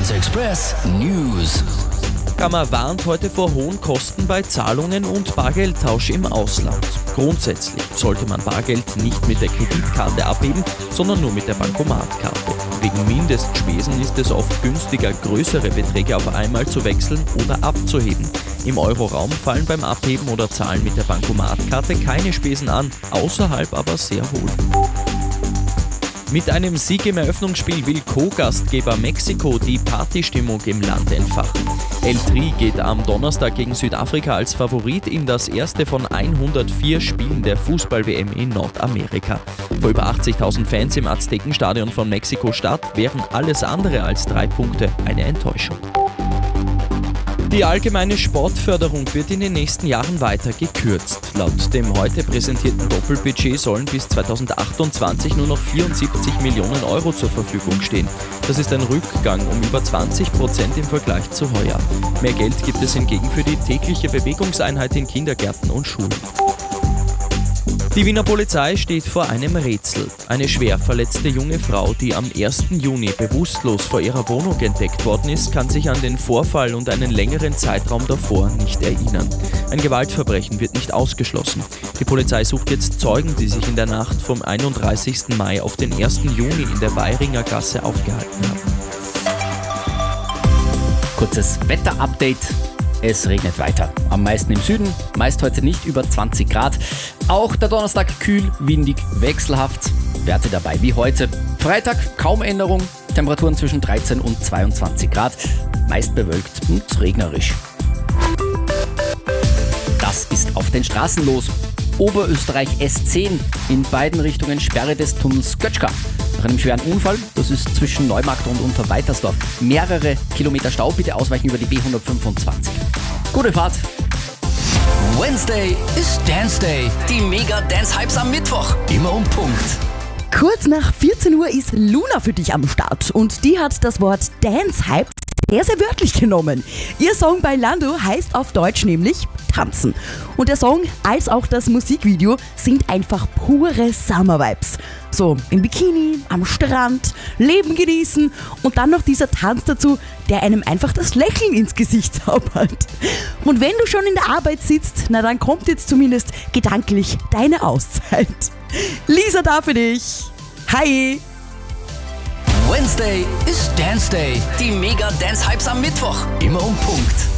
Dance Express News. Kammer warnt heute vor hohen Kosten bei Zahlungen und Bargeldtausch im Ausland. Grundsätzlich sollte man Bargeld nicht mit der Kreditkarte abheben, sondern nur mit der Bankomatkarte. Wegen Mindestspesen ist es oft günstiger, größere Beträge auf einmal zu wechseln oder abzuheben. Im Euroraum fallen beim Abheben oder Zahlen mit der Bankomatkarte keine Spesen an, außerhalb aber sehr wohl. Mit einem Sieg im Eröffnungsspiel will Co-Gastgeber Mexiko die Partystimmung im Land entfachen. El Tri geht am Donnerstag gegen Südafrika als Favorit in das erste von 104 Spielen der Fußball-WM in Nordamerika. Vor über 80.000 Fans im Aztekenstadion von Mexiko-Stadt wären alles andere als 3 Punkte eine Enttäuschung. Die allgemeine Sportförderung wird in den nächsten Jahren weiter gekürzt. Laut dem heute präsentierten Doppelbudget sollen bis 2028 nur noch 74 Millionen Euro zur Verfügung stehen. Das ist ein Rückgang um über 20% im Vergleich zu heuer. Mehr Geld gibt es hingegen für die tägliche Bewegungseinheit in Kindergärten und Schulen. Die Wiener Polizei steht vor einem Rätsel. Eine schwer verletzte junge Frau, die am 1. Juni bewusstlos vor ihrer Wohnung entdeckt worden ist, kann sich an den Vorfall und einen längeren Zeitraum davor nicht erinnern. Ein Gewaltverbrechen wird nicht ausgeschlossen. Die Polizei sucht jetzt Zeugen, die sich in der Nacht vom 31. Mai auf den 1. Juni in der Weiringer Gasse aufgehalten haben. Kurzes Wetter-Update. Es regnet weiter. Am meisten im Süden, meist heute nicht über 20 Grad. Auch der Donnerstag kühl, windig, wechselhaft. Werte dabei wie heute. Freitag kaum Änderung. Temperaturen zwischen 13 und 22 Grad. Meist bewölkt und regnerisch. Das ist auf den Straßen los. Oberösterreich S10. In beiden Richtungen Sperre des Tunnels Götschka. Nach einem schweren Unfall, das ist zwischen Neumarkt und Unterweitersdorf. Mehrere Kilometer Stau, bitte ausweichen über die B125. Gute Fahrt! Wednesday ist Dance Day. Die Mega-Dance-Hypes am Mittwoch. Immer um Punkt. Kurz nach 14 Uhr ist Luna für dich am Start und die hat das Wort Dance-Hype sehr, sehr wörtlich genommen. Ihr Song Bailando heißt auf Deutsch nämlich Tanzen. Und der Song als auch das Musikvideo sind einfach pure Summer-Vibes. So im Bikini, am Strand, Leben genießen und dann noch dieser Tanz dazu, der einem einfach das Lächeln ins Gesicht zaubert. Und wenn du schon in der Arbeit sitzt, na dann kommt jetzt zumindest gedanklich deine Auszeit. Lisa da für dich. Hi! Wednesday ist Dance Day. Die Mega-Dance-Hypes am Mittwoch. Immer um Punkt.